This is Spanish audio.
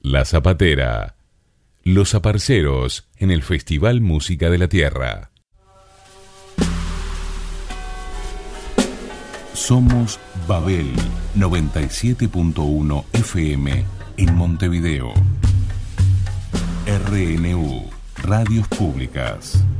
La Zapatera. Los Zaparceros en el Festival Música de la Tierra. Somos Babel 97.1 FM en Montevideo. RNU, Radios Públicas.